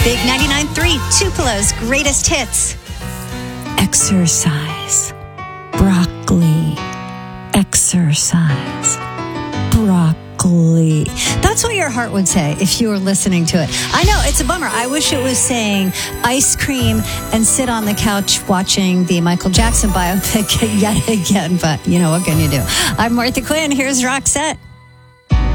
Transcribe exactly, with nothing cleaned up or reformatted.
Big ninety-nine point three, Tupelo's greatest hits. Exercise. Broccoli. Exercise. Broccoli. That's what your heart would say if you were listening to it. I know, it's a bummer. I wish it was saying ice cream and sit on the couch watching the Michael Jackson biopic yet again. But, you know, what can you do? I'm Martha Quinn. Here's Roxette.